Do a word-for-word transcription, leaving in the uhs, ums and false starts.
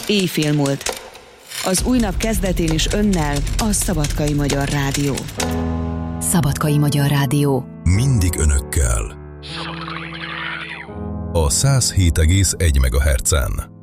Éjfél múlt. Az új nap kezdetén is önnel a Szabadkai Magyar Rádió. Szabadkai Magyar Rádió. Mindig önökkel. A száz hét egész egy megahertzen.